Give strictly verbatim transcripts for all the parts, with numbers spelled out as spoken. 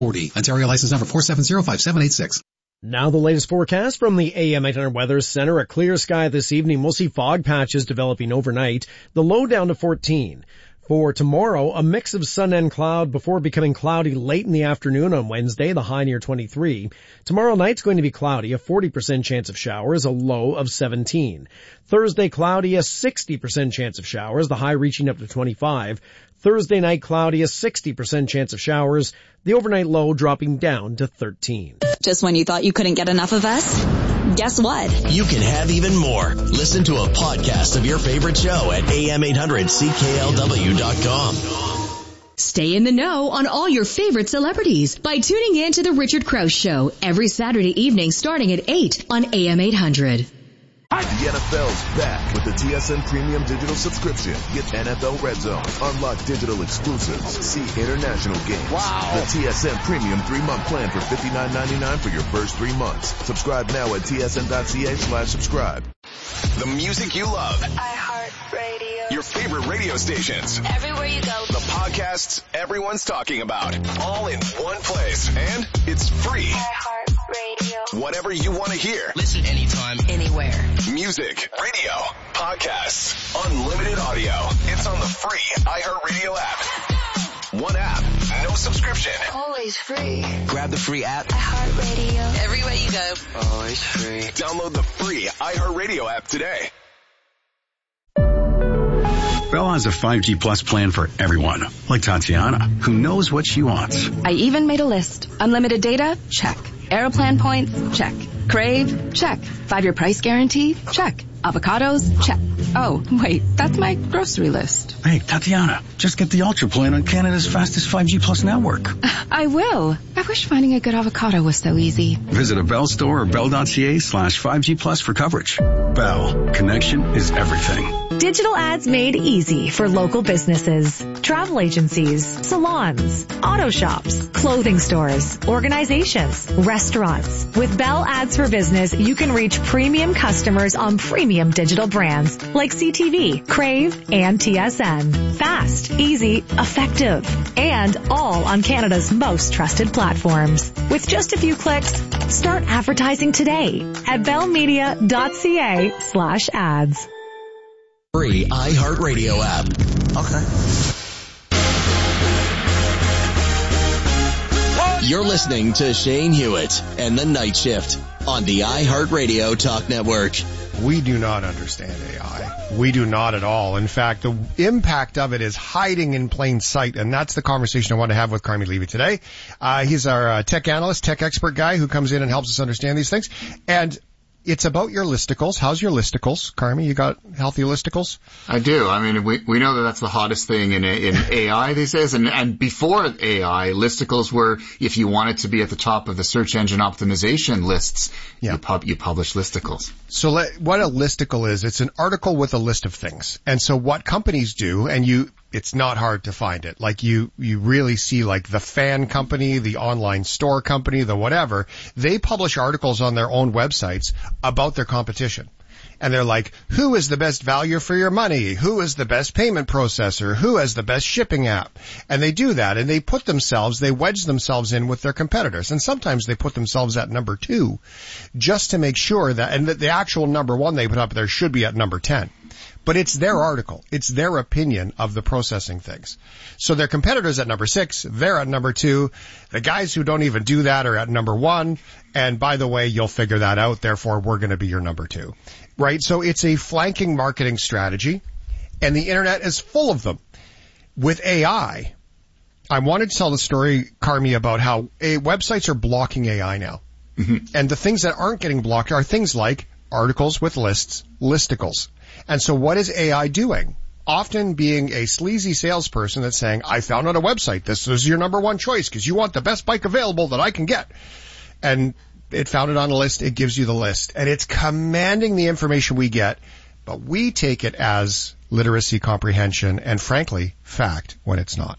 forty. Ontario license number four seven zero five seven eight six. Now the latest forecast from the A M eight hundred Weather Center. A clear sky this evening. We'll see fog patches developing overnight. The low down to fourteen. For tomorrow, a mix of sun and cloud before becoming cloudy late in the afternoon on Wednesday, the high near twenty-three. Tomorrow night's going to be cloudy, a forty percent chance of showers, a low of seventeen. Thursday cloudy, a sixty percent chance of showers, the high reaching up to twenty-five. Thursday night cloudy, a sixty percent chance of showers, the overnight low dropping down to thirteen. Just when you thought you couldn't get enough of us? Guess what? You can have even more. Listen to a podcast of your favorite show at A M eight hundred C K L W dot com. Stay in the know on all your favorite celebrities by tuning in to The Richard Krause Show every Saturday evening starting at eight on A M eight hundred. The N F L's back with the T S N Premium Digital Subscription. Get N F L Red Zone, unlock digital exclusives, see international games. Wow. The T S N Premium three-month plan for fifty-nine ninety-nine for your first three months. Subscribe now at T S N dot C A slash subscribe. The music you love. iHeartRadio. Your favorite radio stations. Everywhere you go. The podcasts everyone's talking about. All in one place. And it's free. iHeartRadio. Whatever you want to hear. Listen anytime, anywhere. Music, radio, podcasts, unlimited audio. It's on the free iHeartRadio app. One app, no subscription. Always free. grab the free app. iHeartRadio. Everywhere you go. Always free. Download the free iHeartRadio app today. Bell has a five G Plus plan for everyone, like Tatiana, who knows what she wants. I even made a list. Unlimited data? Check. Aeroplan points? Check. Crave? Check. Five-year price guarantee? Check. Avocados? Check. Oh, wait, that's my grocery list. Hey, Tatiana, just get the Ultra plan on Canada's fastest five G Plus network. I will. I wish finding a good avocado was so easy. Visit a Bell store or bell.ca slash 5G Plus for coverage. Bell. Connection is everything. Digital ads made easy for local businesses, travel agencies, salons, auto shops, clothing stores, organizations, restaurants. With Bell Ads for Business, you can reach premium customers on premium digital brands like C T V, Crave, and T S N. Fast, easy, effective, and all on Canada's most trusted platforms. With just a few clicks, start advertising today at bellmedia.ca slash ads. Free iHeartRadio app. Okay. You're listening to Shane Hewitt and the Night Shift on the iHeartRadio Talk Network. We do not understand A I. We do not at all. In fact, the impact of it is hiding in plain sight, and that's the conversation I want to have with Carmi Levy today. Uh, he's our uh, tech analyst, tech expert guy who comes in and helps us understand these things. And it's about your listicles. How's your listicles, Carmi? You got healthy listicles? I do. I mean, we we know that that's the hottest thing in in A I these days. And and before A I, listicles were, if you wanted to be at the top of the search engine optimization lists, yeah. you pub you publish listicles. So let, what a listicle is, it's an article with a list of things. And so what companies do, and you, it's not hard to find it. Like you, you really see like the fan company, the online store company, the whatever, they publish articles on their own websites about their competition. And they're like, who is the best value for your money? Who is the best payment processor? Who has the best shipping app? And they do that, and they put themselves, they wedge themselves in with their competitors. And sometimes they put themselves at number two just to make sure that, and that the actual number one they put up there should be at number ten. But it's their article. It's their opinion of the processing things. So their competitors at number six, they're at number two. The guys who don't even do that are at number one. And by the way, you'll figure that out. Therefore, we're going to be your number two. Right? So it's a flanking marketing strategy, and the internet is full of them. With A I, I wanted to tell the story, Carmi, about how a, websites are blocking A I now. Mm-hmm. And the things that aren't getting blocked are things like articles with lists, listicles. And so what is A I doing? Often being a sleazy salesperson that's saying, I found on a website, this is your number one choice because you want the best bike available that I can get. And it found it on a list, it gives you the list. And it's commanding the information we get, but we take it as literacy comprehension and, frankly, fact when it's not.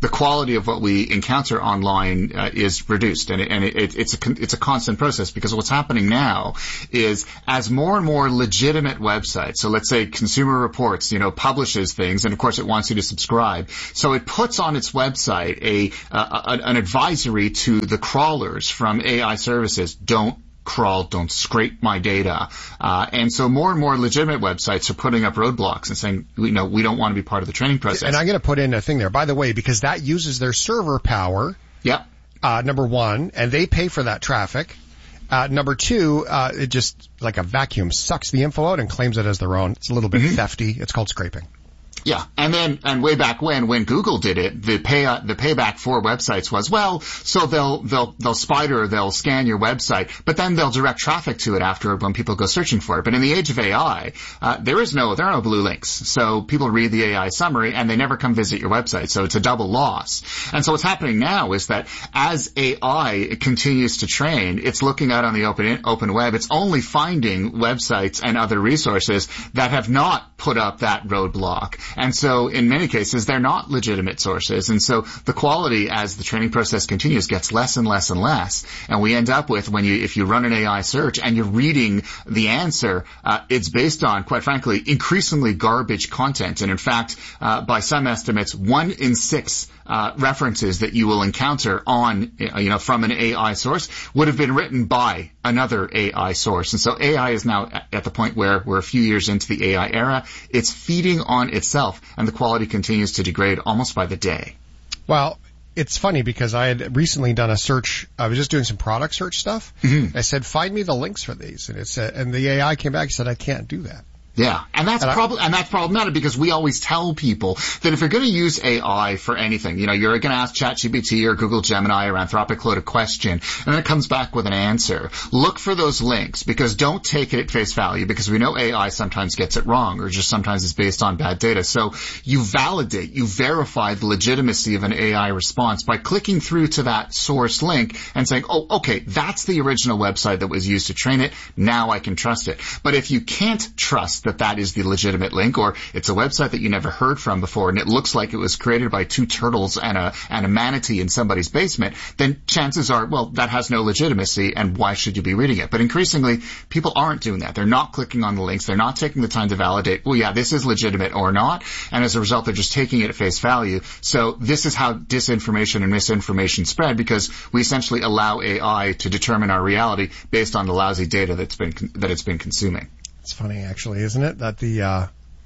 the quality of what we encounter online uh, is reduced, and, it, and it, it, it's a it's a constant process, because what's happening now is as more and more legitimate websites, so let's say Consumer Reports, you know, publishes things, and of course it wants you to subscribe, so it puts on its website a, uh, an advisory to the crawlers from A I services: don't crawl, don't scrape my data. Uh, and so more and more legitimate websites are putting up roadblocks and saying, you know, we don't want to be part of the training process. And I'm going to put in a thing there, by the way, because that uses their server power. Yep. Uh, number one, and they pay for that traffic. Uh, number two, uh, it just, like a vacuum, sucks the info out and claims it as their own. It's a little bit mm-hmm. thefty. It's called scraping. Yeah, and then, and way back when, when Google did it, the pay, uh, the payback for websites was, well, so they'll, they'll, they'll spider, they'll scan your website, but then they'll direct traffic to it after when people go searching for it. But in the age of A I, uh, there is no, there are no blue links. So people read the A I summary and they never come visit your website. So it's a double loss. And so what's happening now is that as A I continues to train, it's looking out on the open, open web. It's only finding websites and other resources that have not put up that roadblock. And so in many cases, they're not legitimate sources. And so the quality as the training process continues gets less and less and less. And we end up with, when you, if you run an A I search and you're reading the answer, uh, it's based on, quite frankly, increasingly garbage content. And in fact, uh, by some estimates, one in six Uh, references that you will encounter on, you know, from an A I source would have been written by another A I source. And so A I is now at the point where we're a few years into the A I era. It's feeding on itself, and the quality continues to degrade almost by the day. Well, it's funny because I had recently done a search. I was just doing some product search stuff. Mm-hmm. I said, find me the links for these. And it said, and the A I came back and said, I can't do that. Yeah, and that's and, prob- and that's problematic, because we always tell people that if you're going to use A I for anything, you know, you're going to ask ChatGPT or Google Gemini or Anthropic Claude a question, and then it comes back with an answer. Look for those links, because don't take it at face value, because we know A I sometimes gets it wrong, or just sometimes it's based on bad data. So you validate, you verify the legitimacy of an A I response by clicking through to that source link and saying, oh, okay, that's the original website that was used to train it. Now I can trust it. But if you can't trust that that is the legitimate link, or it's a website that you never heard from before and it looks like it was created by two turtles and a and a manatee in somebody's basement, then chances are, well, that has no legitimacy, and why should you be reading it? But increasingly, people aren't doing that. They're not clicking on the links. They're not taking the time to validate, well, yeah, this is legitimate or not, and as a result, they're just taking it at face value. So this is how disinformation and misinformation spread, because we essentially allow A I to determine our reality based on the lousy data that's been that it's been consuming. It's funny, actually, isn't it? That the, uh,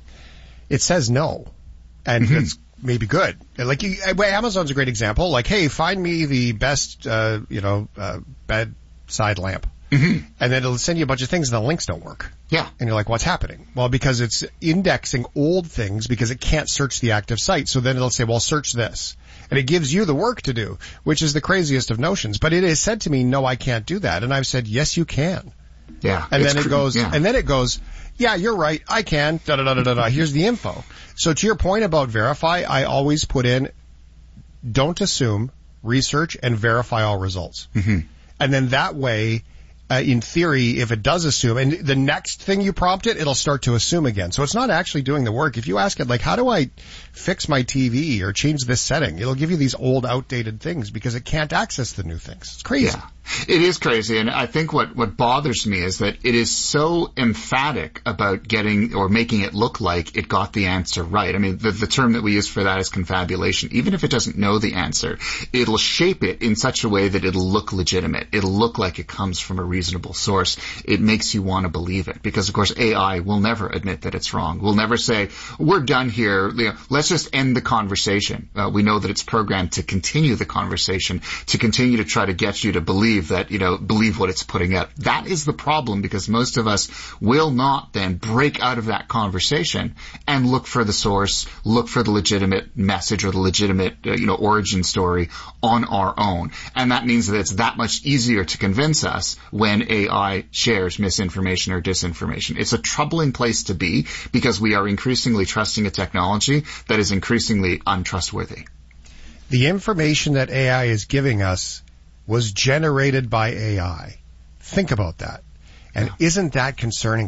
it says no. And mm-hmm. it's maybe good. Like, you, Amazon's a great example. Like, hey, find me the best, uh, you know, uh, bedside lamp. Mm-hmm. And then it'll send you a bunch of things and the links don't work. Yeah. And you're like, what's happening? Well, because it's indexing old things because it can't search the active site. So then it'll say, well, search this. And it gives you the work to do, which is the craziest of notions. But it has said to me, no, I can't do that. And I've said, yes, you can. Yeah. And then it goes, yeah. and then it goes, yeah, you're right, I can, da da da da da, here's the info. So to your point about verify, I always put in, don't assume, research, and verify all results. Mm-hmm. And then that way, uh, in theory, if it does assume, and the next thing you prompt it, it'll start to assume again. So it's not actually doing the work. If you ask it, like, how do I fix my T V or change this setting? It'll give you these old, outdated things because it can't access the new things. It's crazy. Yeah. It is crazy, and I think what, what bothers me is that it is so emphatic about getting or making it look like it got the answer right. I mean, the, the term that we use for that is confabulation. Even if it doesn't know the answer, it'll shape it in such a way that it'll look legitimate. It'll look like it comes from a reasonable source. It makes you want to believe it, because, of course, A I will never admit that it's wrong. We'll never say, we're done here, you know, let's just end the conversation. Uh, we know that it's programmed to continue the conversation, to continue to try to get you to believe that, you know, believe what it's putting out. That is the problem, because most of us will not then break out of that conversation and look for the source, look for the legitimate message or the legitimate, uh, you know, origin story on our own. And that means that it's that much easier to convince us when A I shares misinformation or disinformation. It's a troubling place to be, because we are increasingly trusting a technology that is increasingly untrustworthy. The information that A I is giving us was generated by A I. Think about that. And yeah. Isn't that concerning, Carmi?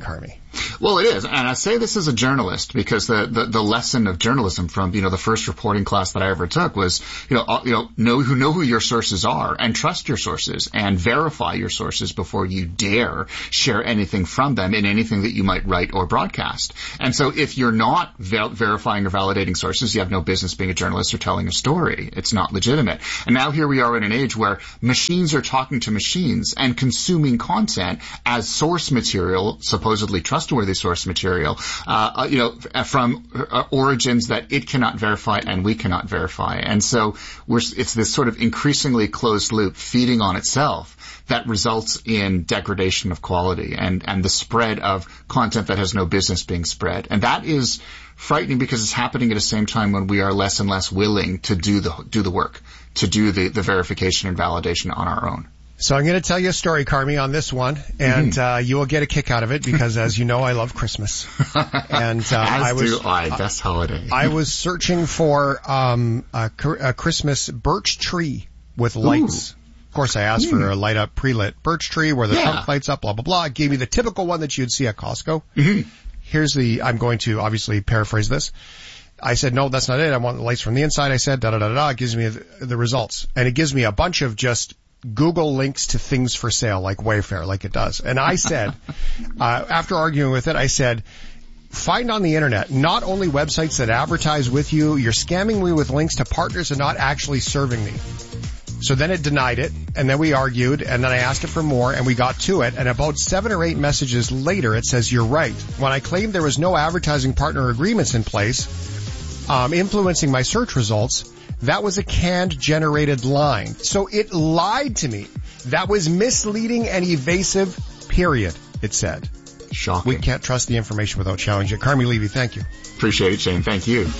Well, it is. And I say this as a journalist because the, the, the lesson of journalism from, you know, the first reporting class that I ever took was, you know, uh, you know, know who, know who your sources are and trust your sources and verify your sources before you dare share anything from them in anything that you might write or broadcast. And so if you're not ver- verifying or validating sources, you have no business being a journalist or telling a story. It's not legitimate. And now here we are in an age where machines are talking to machines and consuming content as source material, supposedly trustworthy source material, uh, you know, from uh, origins that it cannot verify and we cannot verify. And so we're, it's this sort of increasingly closed loop feeding on itself that results in degradation of quality and, and the spread of content that has no business being spread. And that is frightening because it's happening at the same time when we are less and less willing to do the, do the work, to do the, the verification and validation on our own. So I'm going to tell you a story, Carmi, on this one, and uh, you will get a kick out of it because, as you know, I love Christmas. And uh, As I was, do I. Best holiday. I was searching for um, a, a Christmas birch tree with lights. Ooh. Of course, I asked mm. for a light up, pre-lit birch tree where the yeah. trunk lights up, blah blah blah. It gave me the typical one that you'd see at Costco. Mm-hmm. Here's the. I'm going to obviously paraphrase this. I said, no, that's not it. I want the lights from the inside. I said, da da da da. It gives me the, the results, and it gives me a bunch of just Google links to things for sale, like Wayfair, like it does. And I said, uh, after arguing with it, I said, find on the internet not only websites that advertise with you, you're scamming me with links to partners and not actually serving me. So then it denied it, and then we argued, and then I asked it for more, and we got to it, and about seven or eight messages later, it says, you're right. When I claimed there was no advertising partner agreements in place, um, influencing my search results, that was a canned generated line. So it lied to me. That was misleading and evasive, period, it said. Shocking. We can't trust the information without challenging it. Carmi Levy, thank you. Appreciate it, Shane. Thank you.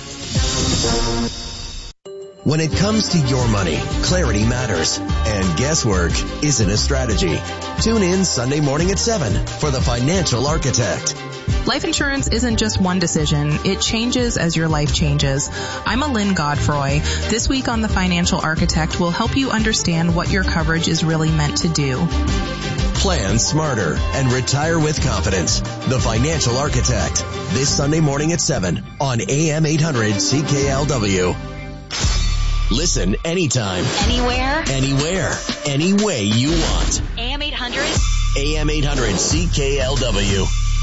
When it comes to your money, clarity matters, and guesswork isn't a strategy. Tune in Sunday morning at seven for The Financial Architect. Life insurance isn't just one decision. It changes as your life changes. I'm Alin Godfroy. This week on The Financial Architect, we'll help you understand what your coverage is really meant to do. Plan smarter and retire with confidence. The Financial Architect. This Sunday morning at seven on A M eight hundred C K L W. Listen anytime. Anywhere. Anywhere. Any way you want. A M eight hundred. A M eight hundred C K L W.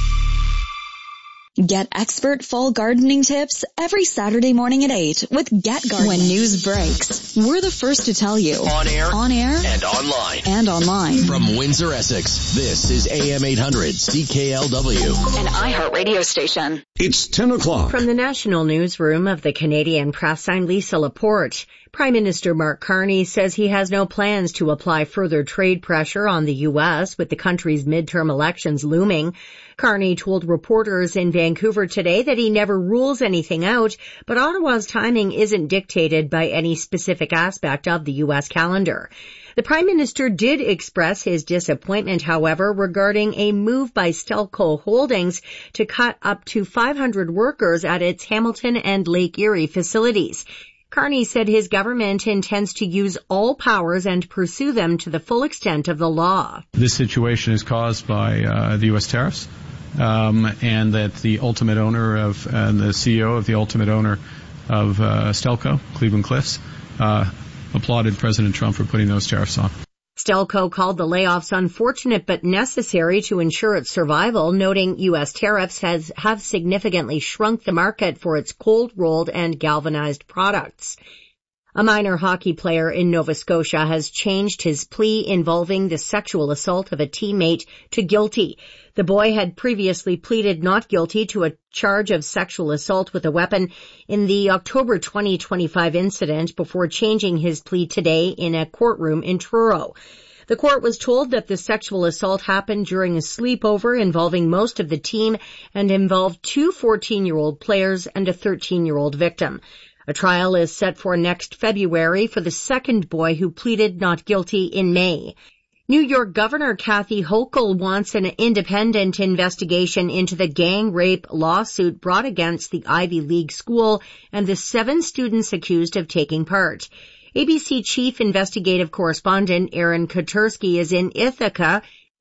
Get expert fall gardening tips every Saturday morning at eight with Get Gardening. When news breaks, we're the first to tell you. On air. On air. And online. And online. From Windsor, Essex, this is A M eight hundred C K L W. An iHeart radio station. It's ten o'clock. From the National Newsroom of the Canadian Press, I'm Lisa Laporte. Prime Minister Mark Carney says he has no plans to apply further trade pressure on the U S with the country's midterm elections looming. Carney told reporters in Vancouver today that he never rules anything out, but Ottawa's timing isn't dictated by any specific aspect of the U S calendar. The Prime Minister did express his disappointment, however, regarding a move by Stelco Holdings to cut up to five hundred workers at its Hamilton and Lake Erie facilities. Carney said his government intends to use all powers and pursue them to the full extent of the law. This situation is caused by uh, the U S tariffs, um, and that the ultimate owner of, and the C E O of the ultimate owner of uh, Stelco, Cleveland Cliffs, uh, applauded President Trump for putting those tariffs on. Stelco called the layoffs unfortunate but necessary to ensure its survival, noting U S tariffs has, have significantly shrunk the market for its cold-rolled and galvanized products. A minor hockey player in Nova Scotia has changed his plea involving the sexual assault of a teammate to guilty. The boy had previously pleaded not guilty to a charge of sexual assault with a weapon in the October twenty twenty-five incident before changing his plea today in a courtroom in Truro. The court was told that the sexual assault happened during a sleepover involving most of the team and involved two fourteen-year-old players and a thirteen-year-old victim. A trial is set for next February for the second boy who pleaded not guilty in May. New York Governor Kathy Hochul wants an independent investigation into the gang rape lawsuit brought against the Ivy League school and the seven students accused of taking part. A B C Chief Investigative Correspondent Aaron Katersky is in Ithaca.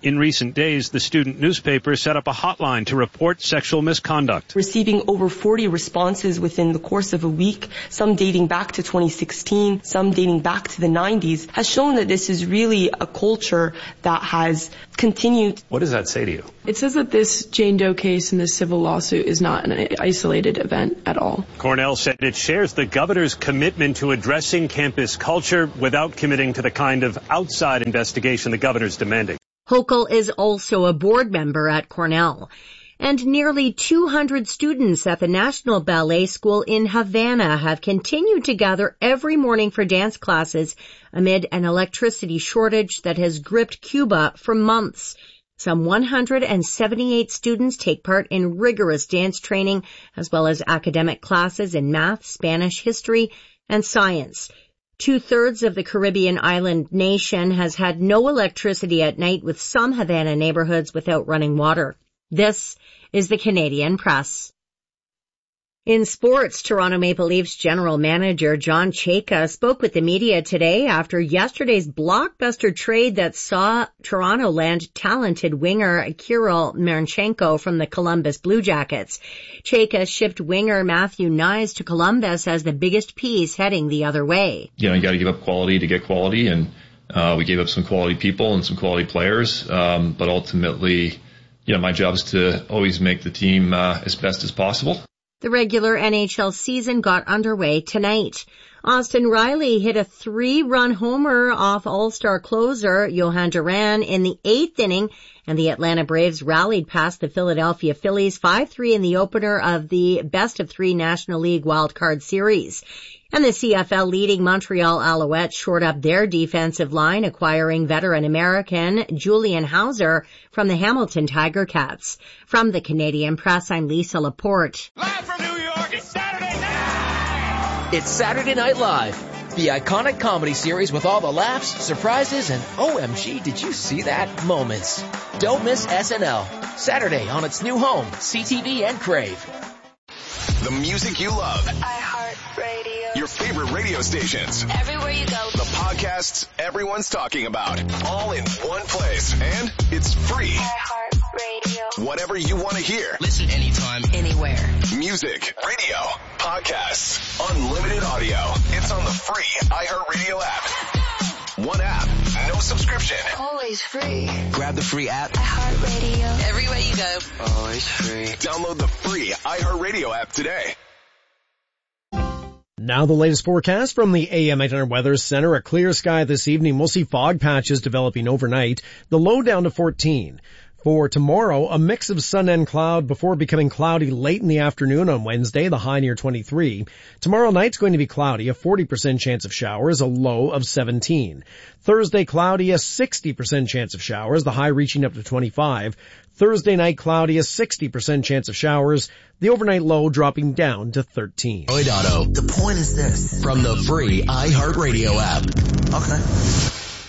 In recent days, the student newspaper set up a hotline to report sexual misconduct. Receiving over forty responses within the course of a week, some dating back to twenty sixteen, some dating back to the nineties, has shown that this is really a culture that has continued. What does that say to you? It says that this Jane Doe case and this civil lawsuit is not an isolated event at all. Cornell said it shares the governor's commitment to addressing campus culture without committing to the kind of outside investigation the governor's demanding. Hochul is also a board member at Cornell. And nearly two hundred students at the National Ballet School in Havana have continued to gather every morning for dance classes amid an electricity shortage that has gripped Cuba for months. Some one hundred seventy-eight students take part in rigorous dance training as well as academic classes in math, Spanish, history, and science. Two-thirds of the Caribbean island nation has had no electricity at night, with some Havana neighborhoods without running water. This is the Canadian Press. In sports, Toronto Maple Leafs general manager John Chayka spoke with the media today after yesterday's blockbuster trade that saw Toronto land talented winger Kirill Marchenko from the Columbus Blue Jackets. Chayka shipped winger Matthew Nyes to Columbus as the biggest piece heading the other way. You know, you got to give up quality to get quality, and uh, we gave up some quality people and some quality players, um, but ultimately, you know, my job is to always make the team uh, as best as possible. The regular N H L season got underway tonight. Austin Riley hit a three-run homer off All-Star closer Johan Duran in the eighth inning, and the Atlanta Braves rallied past the Philadelphia Phillies five three in the opener of the best-of-three National League wildcard series. And the C F L leading Montreal Alouettes shored up their defensive line, acquiring veteran American Julian Hauser from the Hamilton Tiger Cats. From the Canadian Press, I'm Lisa Laporte. Live from New York, it's Saturday night! It's Saturday Night Live, the iconic comedy series with all the laughs, surprises, and O M G, did you see that moments. Don't miss S N L, Saturday on its new home, C T V and Crave. The music you love. iHeartRadio. Your favorite radio stations. Everywhere you go. The podcasts everyone's talking about. All in one place. And it's free. iHeartRadio. Whatever you want to hear. Listen anytime, anywhere. Music, radio, podcasts, unlimited audio. It's on the free iHeartRadio app. One app, no subscription. Always free. Grab the free app. iHeartRadio. Everywhere you go. Always free. Download the free iHeartRadio app today. Now the latest forecast from the A M eight hundred Weather Center. A clear sky this evening. We'll see fog patches developing overnight. The low down to fourteen. For tomorrow, a mix of sun and cloud before becoming cloudy late in the afternoon on Wednesday, the high near twenty-three. Tomorrow night's going to be cloudy, a forty percent chance of showers, a low of seventeen. Thursday cloudy, a sixty percent chance of showers, the high reaching up to twenty-five. Thursday night cloudy, a sixty percent chance of showers, the overnight low dropping down to thirteen. Auto. The point is this. From the free iHeartRadio app. Okay.